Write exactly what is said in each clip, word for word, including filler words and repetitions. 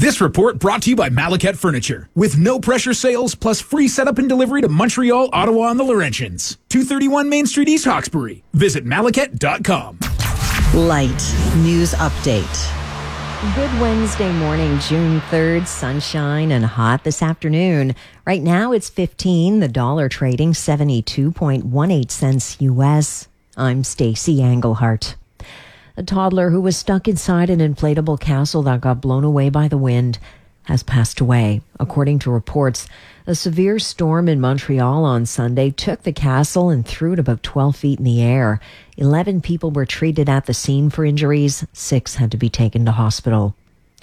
This report brought to you by Malaket Furniture. With no pressure sales plus free setup and delivery to Montreal, Ottawa, and the Laurentians. two thirty-one Main Street, East Hawkesbury. Visit malaket dot com. Light News Update. Good Wednesday morning, June third. Sunshine and hot this afternoon. Right now it's fifteen. The dollar trading seventy-two point one eight cents U S. I'm Stacey Englehart. A toddler who was stuck inside an inflatable castle that got blown away by the wind has passed away. According to reports, a severe storm in Montreal on Sunday took the castle and threw it about twelve feet in the air. Eleven people were treated at the scene for injuries. Six had to be taken to hospital.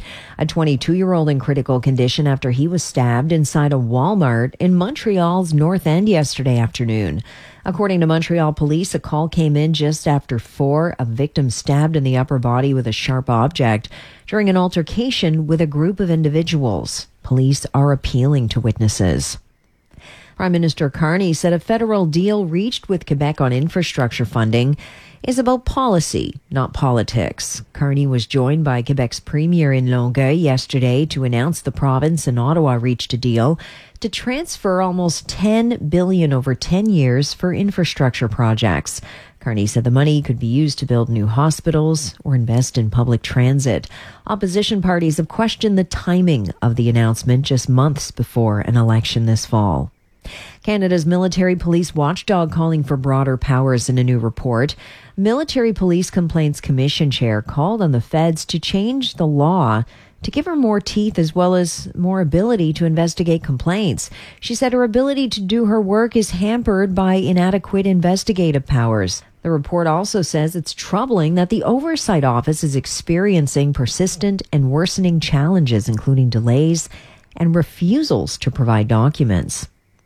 A twenty-two-year-old in critical condition after he was stabbed inside a Walmart in Montreal's North End yesterday afternoon. According to Montreal police, a call came in just after four. A victim stabbed in the upper body with a sharp object during an altercation with a group of individuals. Police are appealing to witnesses. Prime Minister Carney said a federal deal reached with Quebec on infrastructure funding is about policy, not politics. Carney was joined by Quebec's premier in Longueuil yesterday to announce the province and Ottawa reached a deal to transfer almost ten billion dollars over ten years for infrastructure projects. Carney said the money could be used to build new hospitals or invest in public transit. Opposition parties have questioned the timing of the announcement just months before an election this fall. Canada's Military Police Watchdog calling for broader powers in a new report. Military Police Complaints Commission Chair called on the feds to change the law to give her more teeth as well as more ability to investigate complaints. She said her ability to do her work is hampered by inadequate investigative powers. The report also says it's troubling that the Oversight Office is experiencing persistent and worsening challenges, including delays and refusals to provide documents.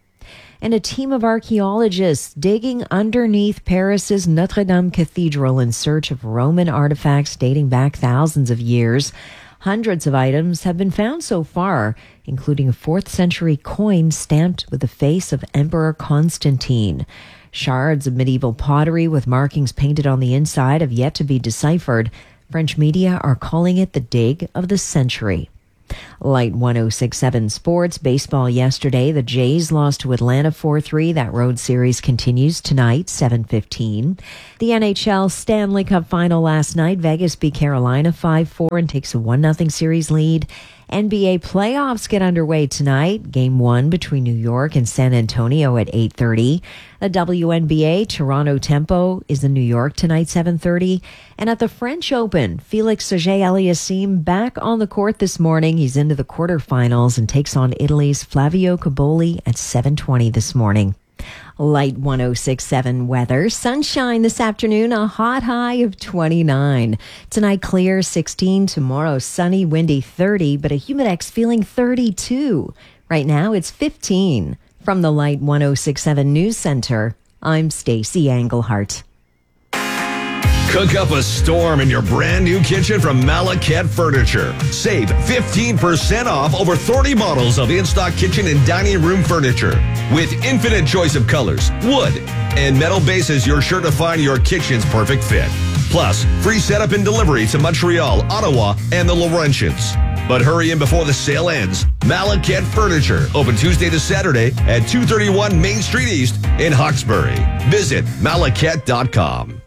And a team of archaeologists digging underneath Paris's Notre Dame Cathedral in search of Roman artifacts dating back thousands of years. Hundreds of items have been found so far, including a fourth century coin stamped with the face of Emperor Constantine. Shards of medieval pottery with markings painted on the inside have yet to be deciphered. French media are calling it the dig of the century. Light one oh six point seven Sports. Baseball yesterday. The Jays lost to Atlanta four three. That road series continues tonight, seven fifteen. The N H L Stanley Cup final last night. Vegas beat Carolina five four and takes a one nothing series lead. N B A playoffs get underway tonight. Game one between New York and San Antonio at eight thirty. The W N B A Toronto Tempo is in New York tonight, seven thirty. And at the French Open, Felix Auger-Aliassime back on the court this morning. He's into the quarterfinals and takes on Italy's Flavio Cobolli at seven twenty this morning. Light one oh six point seven weather. Sunshine this afternoon, a hot high of twenty-nine. Tonight clear, sixteen. Tomorrow sunny, windy, thirty. But a humidex feeling thirty-two. Right now it's fifteen. From the Light one oh six point seven News Center, I'm Stacey Englehart. Cook up a storm in your brand new kitchen from Malaket Furniture. Save fifteen percent off over thirty models of in-stock kitchen and dining room furniture. With infinite choice of colors, wood, and metal bases, you're sure to find your kitchen's perfect fit. Plus, free setup and delivery to Montreal, Ottawa, and the Laurentians. But hurry in before the sale ends. Malaket Furniture, open Tuesday to Saturday at two thirty-one Main Street East in Hawkesbury. Visit malaket dot com.